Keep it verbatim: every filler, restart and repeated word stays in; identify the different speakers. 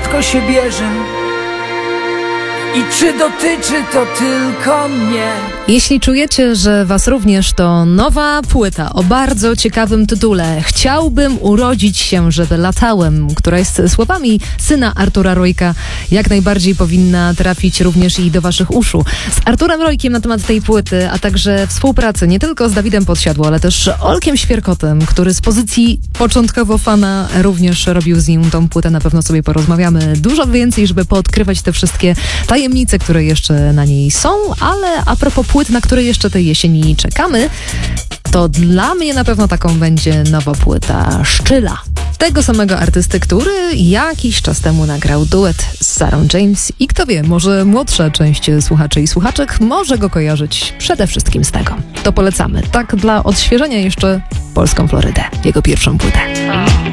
Speaker 1: wszystko się bierze i czy dotyczy to tylko mnie?
Speaker 2: Jeśli czujecie, że was również, to nowa płyta o bardzo ciekawym tytule Chciałbym urodzić się, żeby latałem, która jest słowami syna Artura Rojka, jak najbardziej powinna trafić również i do waszych uszu. Z Arturem Rojkiem na temat tej płyty, a także współpracy nie tylko z Dawidem Podsiadło, ale też Olkiem Świerkotem, który z pozycji początkowo fana również robił z nim tą płytę. Na pewno sobie porozmawiamy dużo więcej, żeby poodkrywać te wszystkie tajemnice, które jeszcze na niej są, ale a propos płyt, na które jeszcze tej jesieni czekamy, to dla mnie na pewno taką będzie nowa płyta Szczyla. Tego samego artysty, który jakiś czas temu nagrał duet z Sarah James i kto wie, może młodsza część słuchaczy i słuchaczek może go kojarzyć przede wszystkim z tego. To polecamy. Tak dla odświeżenia jeszcze Polską Florydę, jego pierwszą płytę.